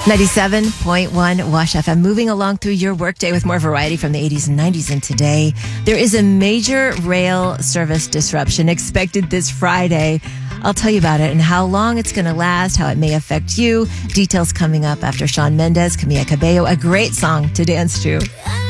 97.1 Wash FM. Moving along through your workday with more variety from the 80s and 90s. And today, there is a major rail service disruption expected this Friday. I'll tell you about it and how long it's going to last, how it may affect you. Details coming up after Shawn Mendes, Camila Cabello, a great song to dance to.